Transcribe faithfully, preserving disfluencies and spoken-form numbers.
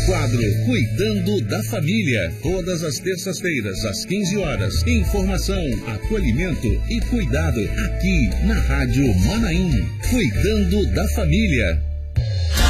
Quadro Cuidando da Família. Todas as terças-feiras, às quinze horas. Informação, acolhimento e cuidado aqui na Rádio Manaim. Cuidando da Família.